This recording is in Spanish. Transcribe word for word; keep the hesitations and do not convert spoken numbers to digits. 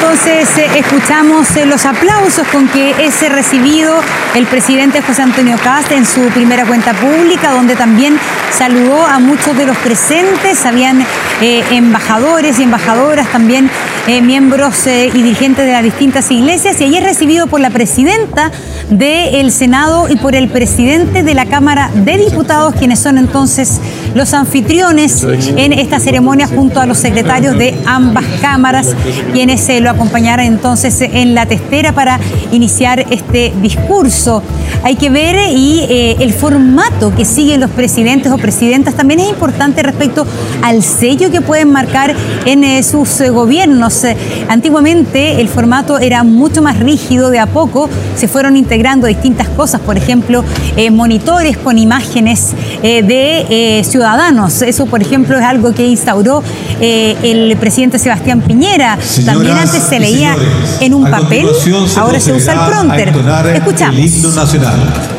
entonces eh, escuchamos eh, los aplausos con que es recibido el presidente José Antonio Kast en su primera cuenta pública, donde también saludó a muchos de los presentes. Habían eh, embajadores y embajadoras, también eh, miembros eh, y dirigentes de las distintas iglesias, y allí es recibido por la presidenta del Senado y por el presidente de la Cámara de Diputados, quienes son entonces los anfitriones en esta ceremonia junto a los secretarios de ambas cámaras, quienes eh, lo acompañaron entonces en la testera para iniciar este discurso. Hay que ver y eh, el formato que siguen los presidentes o presidentas también es importante respecto al sello que pueden marcar en eh, sus eh, gobiernos. Eh, antiguamente el formato era mucho más rígido, de a poco se fueron integrando distintas cosas, por ejemplo, eh, monitores con imágenes eh, de eh, ciudadanos. Eso, por ejemplo, es algo que instauró eh, el presidente Sebastián Piñera. Señoras, también antes se leía señores, en un papel, ahora se usa el prompter. Escuchamos. El himno nacional.